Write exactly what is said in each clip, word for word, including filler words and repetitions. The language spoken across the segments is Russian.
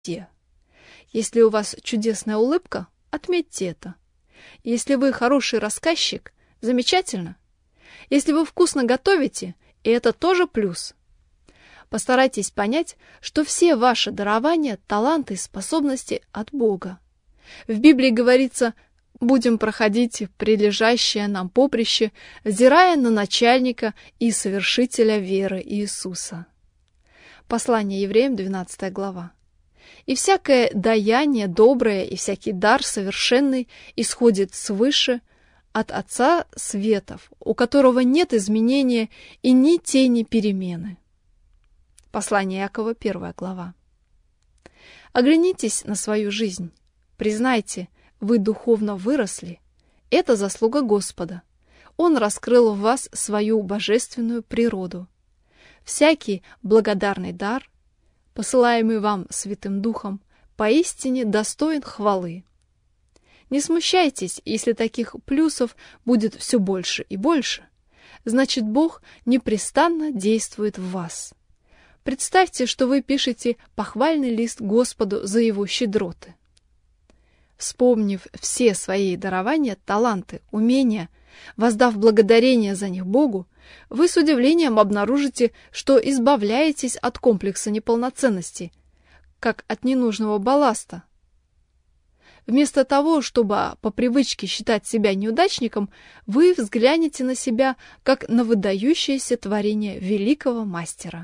Если у вас чудесная улыбка, отметьте это. Если вы хороший рассказчик, замечательно. Если вы вкусно готовите, и это тоже плюс. Постарайтесь понять, что все ваши дарования, таланты и способности от Бога. В Библии говорится: «Будем проходить прилежащее нам поприще, взирая на начальника и совершителя веры Иисуса». Послание Евреям, двенадцатая глава. «И всякое даяние доброе и всякий дар совершенный исходит свыше, от Отца светов, у которого нет изменения и ни тени перемены». Послание Иакова, первая глава. Оглянитесь на свою жизнь. Признайте, вы духовно выросли. Это заслуга Господа. Он раскрыл в вас свою божественную природу. Всякий благодарный дар, посылаемый вам Святым Духом, поистине достоин хвалы. Не смущайтесь, если таких плюсов будет все больше и больше. Значит, Бог непрестанно действует в вас. Представьте, что вы пишете похвальный лист Господу за Его щедроты. Вспомнив все свои дарования, таланты, умения, воздав благодарение за них Богу, вы с удивлением обнаружите, что избавляетесь от комплекса неполноценности, как от ненужного балласта. Вместо того, чтобы по привычке считать себя неудачником, вы взглянете на себя, как на выдающееся творение великого мастера.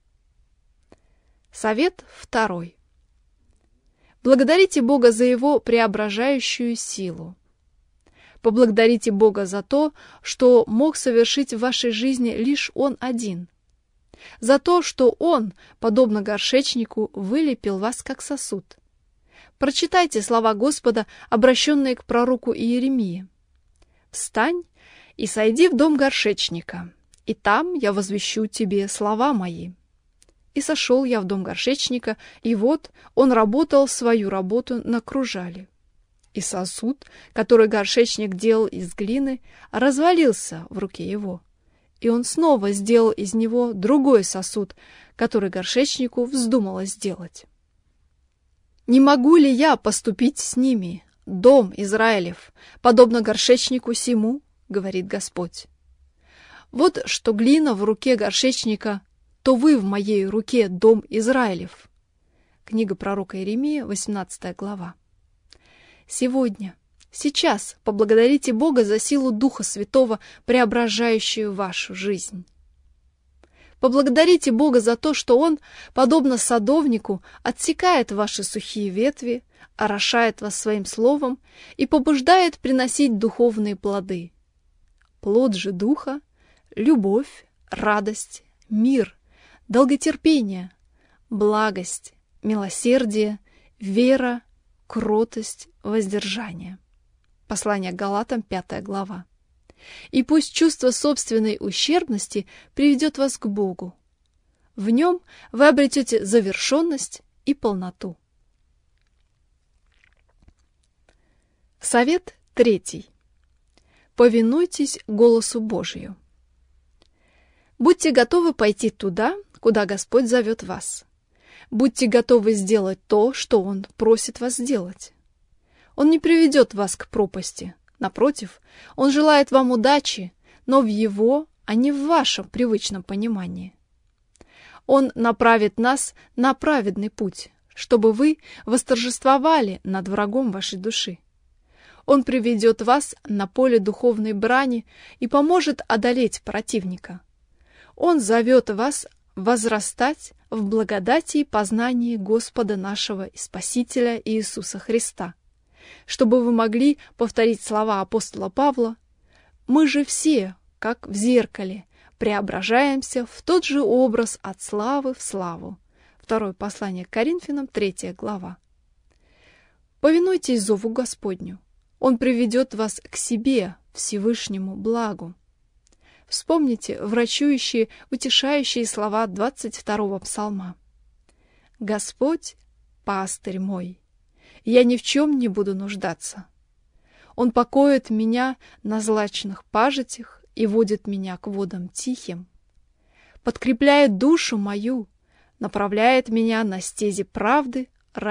Совет второй. Благодарите Бога за Его преображающую силу. Поблагодарите Бога за то, что мог совершить в вашей жизни лишь Он один. За то, что Он, подобно горшечнику, вылепил вас как сосуд. Прочитайте слова Господа, обращенные к пророку Иеремии. «Встань и сойди в дом горшечника, и там я возвещу тебе слова мои». И сошел я в дом горшечника, и вот он работал свою работу на кружале. И сосуд, который горшечник делал из глины, развалился в руке его. И он снова сделал из него другой сосуд, который горшечнику вздумалось сделать. «Не могу ли я поступить с ними, дом Израилев, подобно горшечнику сему?» — говорит Господь. «Вот что глина в руке горшечника, то вы в моей руке, дом Израилев». Книга пророка Иеремии, восемнадцатая глава. Сегодня, сейчас поблагодарите Бога за силу Духа Святого, преображающую вашу жизнь. Поблагодарите Бога за то, что Он, подобно садовнику, отсекает ваши сухие ветви, орошает вас своим словом и побуждает приносить духовные плоды. Плод же Духа — любовь, радость, мир, долготерпение, благость, милосердие, вера, кротость, воздержание. Послание к Галатам, пятая глава. И пусть чувство собственной ущербности приведет вас к Богу. В нем вы обретете завершенность и полноту. Совет третий. Повинуйтесь голосу Божию. Будьте готовы пойти туда, куда Господь зовет вас. Будьте готовы сделать то, что Он просит вас сделать. Он не приведет вас к пропасти. Напротив, Он желает вам удачи, но в Его, а не в вашем привычном понимании. Он направит нас на праведный путь, чтобы вы восторжествовали над врагом вашей души. Он приведет вас на поле духовной брани и поможет одолеть противника. Он зовет вас возрастать в благодати и познании Господа нашего и Спасителя Иисуса Христа, чтобы вы могли повторить слова апостола Павла: «Мы же все, как в зеркале, преображаемся в тот же образ от славы в славу». Второе послание к Коринфянам, третья глава. Повинуйтесь зову Господню. Он приведет вас к себе, Всевышнему благу. Вспомните врачующие, утешающие слова двадцать второго псалма. «Господь — пастырь мой, я ни в чем не буду нуждаться. Он покоит меня на злачных пажитях и водит меня к водам тихим, подкрепляет душу мою, направляет меня на стези правды